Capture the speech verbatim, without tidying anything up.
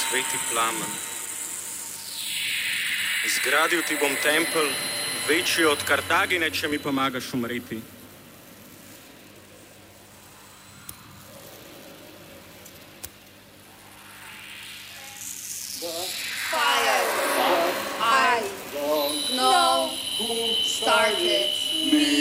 sveti plamen. Zgradil ti bom tempelj, večji od Kartagine, če mi pomagaš umreti. The fire. I don't know who started me.